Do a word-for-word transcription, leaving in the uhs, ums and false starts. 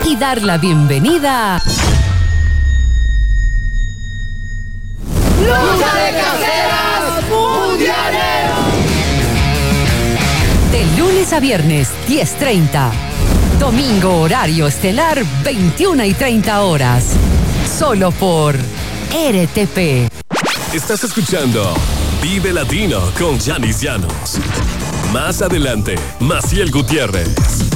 y dar la bienvenida. ¡Lucha de caseras mundialero! De lunes a viernes, diez treinta. Domingo, horario estelar, veintiuna y treinta horas. Solo por R T P. Estás escuchando Vive Latino con Yanis Llanos. Más adelante, Maciel Gutiérrez.